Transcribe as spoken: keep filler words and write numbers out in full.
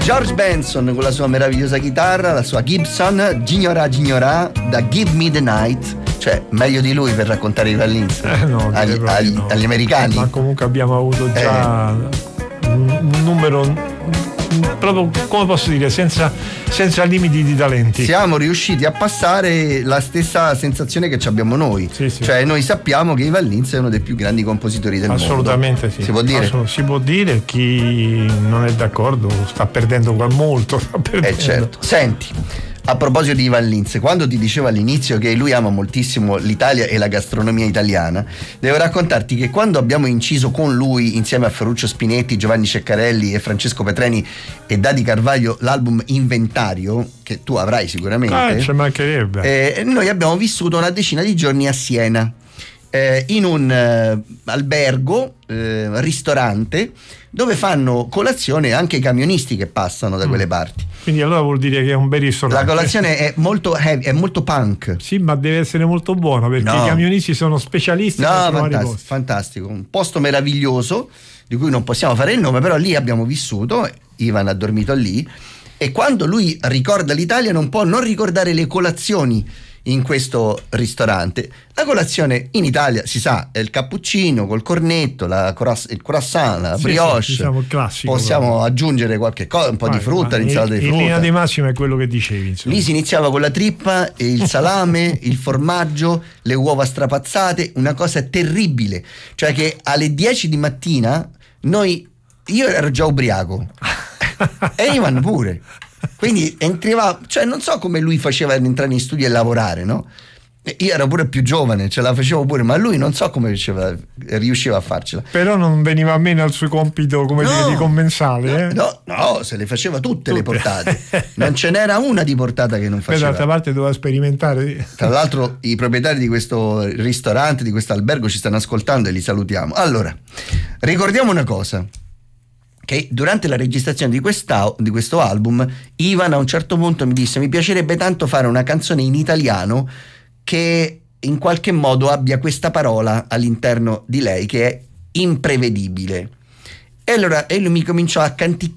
George Benson con la sua meravigliosa chitarra, la sua Gibson, Gignora Gignora, da Give Me the Night. Cioè, meglio di lui per raccontare i Vallinzi eh no, agli, agli, no. agli americani. Ma comunque abbiamo avuto già eh. un, un numero proprio, come posso dire, senza, senza limiti di talenti. Siamo riusciti a passare la stessa sensazione che abbiamo noi. Sì, sì. Cioè, noi sappiamo che i Vallinzi è uno dei più grandi compositori del Assolutamente mondo. Sì. Si può dire? Assolut- si può dire. Chi non è d'accordo sta perdendo molto. Sta perdendo. Eh certo. Senti, a proposito di Ivan Lins, quando ti dicevo all'inizio che lui ama moltissimo l'Italia e la gastronomia italiana, devo raccontarti che quando abbiamo inciso con lui, insieme a Ferruccio Spinetti, Giovanni Ceccarelli e Francesco Petreni e Dadi Carvaglio, l'album Inventario, che tu avrai sicuramente, ah, ci mancherebbe. Eh, noi abbiamo vissuto una decina di giorni a Siena, eh, in un eh, albergo, eh, ristorante, dove fanno colazione anche i camionisti che passano da mm. quelle parti. Quindi allora vuol dire che è un bel ristorante. La colazione è molto heavy, è molto punk. Sì, ma deve essere molto buono, perché no. i camionisti sono specialisti. No, fantastico, fantastico, un posto meraviglioso di cui non possiamo fare il nome, però lì abbiamo vissuto, Ivan ha dormito lì, e quando lui ricorda l'Italia non può non ricordare le colazioni in questo ristorante. La colazione in Italia, si sa, è il cappuccino col cornetto, la croiss- il croissant, la sì, brioche, sì, diciamo il classico, possiamo proprio. aggiungere qualche cosa, un po' Vai, di frutta, l'insalata di frutta. In linea di massima è quello che dicevi, insomma. Lì si iniziava con la trippa, il salame, il formaggio, le uova strapazzate, una cosa terribile, cioè che alle dieci di mattina noi, io ero già ubriaco e Ivan pure. Quindi entriva, cioè non so come lui faceva ad entrare in studio e lavorare, no? Io ero pure più giovane, ce la facevo pure, ma lui non so come riusciva, riusciva a farcela. Però non veniva meno al suo compito, come no, dire, di commensale, eh? No, no, se le faceva tutte, tutte. le portate. Non ce n'era una di portata che non faceva. Per d'altra parte doveva sperimentare. Tra l'altro i proprietari di questo ristorante, di questo albergo ci stanno ascoltando e li salutiamo. Allora, ricordiamo una cosa, che durante la registrazione di, di questo album Ivan a un certo punto mi disse: mi piacerebbe tanto fare una canzone in italiano che in qualche modo abbia questa parola all'interno di lei, che è imprevedibile. E allora e lui mi cominciò a canticchiare